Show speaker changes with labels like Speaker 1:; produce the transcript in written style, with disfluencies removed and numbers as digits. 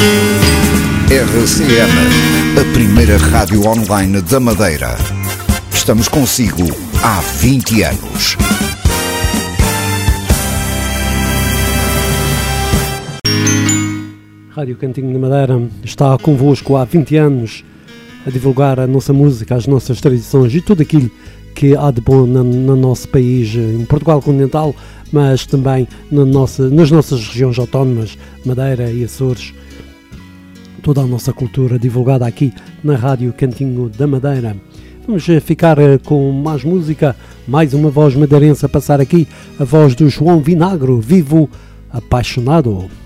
Speaker 1: RCM, a primeira rádio online da Madeira. Estamos consigo há 20 anos.
Speaker 2: Rádio Cantinho da Madeira está convosco há 20 anos a divulgar a nossa música, as nossas tradições e tudo aquilo que há de bom no nosso país, em Portugal continental, mas também nas nossas regiões autónomas, Madeira e Açores. Toda a nossa cultura divulgada aqui na Rádio Cantinho da Madeira. Vamos ficar com mais música, mais uma voz madeirense a passar aqui, a voz do João Vinagro, Vivo Apaixonado.